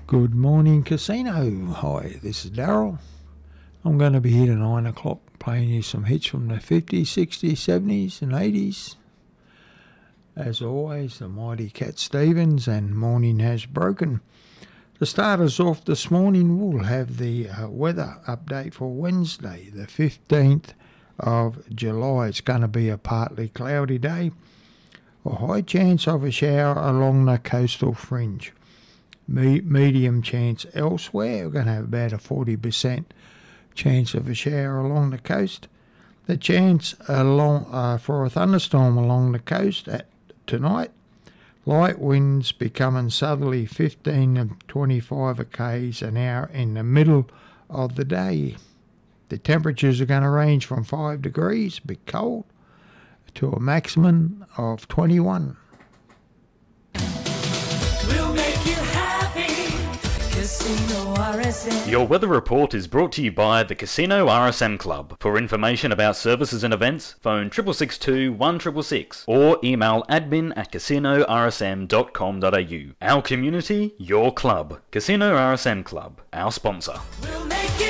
Good morning, Casino. Hi, this is Daryl. I'm going to be here at 9 o'clock playing you some hits from the 50s, 60s, 70s and 80s. As always, the mighty Cat Stevens and Morning Has Broken. To start us off this morning, we'll have the weather update for Wednesday, the 15th of July. It's going to be a partly cloudy day. A high chance of a shower along the coastal fringe. Medium chance elsewhere. We're going to have about a 40% chance of a shower along the coast. The chance for a thunderstorm along the coast tonight. Light winds becoming southerly 15 to 25 k's an hour in the middle of the day. The temperatures are going to range from 5 degrees, a bit cold, to a maximum of 21. We'll make you happy. Casino RSM. Your weather report is brought to you by the Casino RSM Club. For information about services and events, phone 6662 1666 or email admin@casinorsm.com.au. Our community, your club. Casino RSM Club, our sponsor. We'll